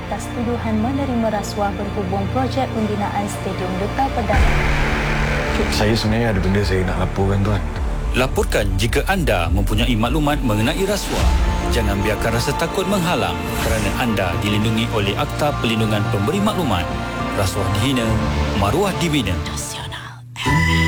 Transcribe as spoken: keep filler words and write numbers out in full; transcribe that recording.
atas tuduhan menerima rasuah berhubung projek pembinaan Stadium Duta Perdana. Saya sebenarnya ada benda saya nak laporkan, Tuan. Laporkan jika anda mempunyai maklumat mengenai rasuah. Jangan biarkan rasa takut menghalang kerana anda dilindungi oleh Akta Perlindungan Pemberi Maklumat. Rasuah dihina, maruah dibina.